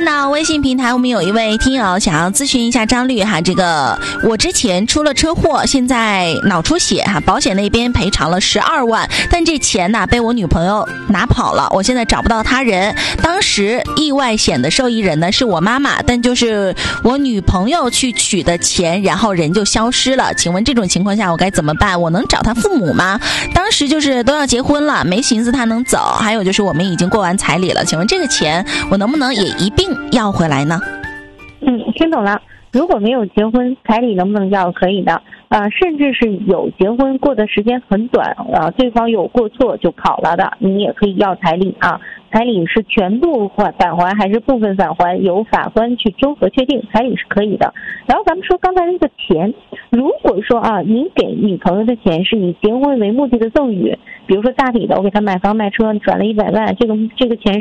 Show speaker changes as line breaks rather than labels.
看到微信平台，我们有一位听友想要咨询一下张律哈，这个我之前出了车祸，现在脑出血哈，保险那边赔偿了12万，但这钱呢被我女朋友拿跑了，我现在找不到他人。当时意外险的受益人呢是我妈妈，但就是我女朋友去取的钱，然后人就消失了。请问这种情况下我该怎么办？我能找他父母吗？当时就是都要结婚了，没寻思他能走，还有就是我们已经过完彩礼了，请问这个钱我能不能也一并要回来呢？
听懂了。如果没有结婚，彩礼能不能要？可以的。甚至是有结婚过的时间很短，对方有过错就跑了的，你也可以要彩礼啊。彩礼是全部返还还是部分返还，由法官去综合确定，彩礼是可以的。然后咱们说刚才那个钱，如果说你给女朋友的钱是以结婚为目的的赠与，比如说大体的我给她买房买车转了100万，这个钱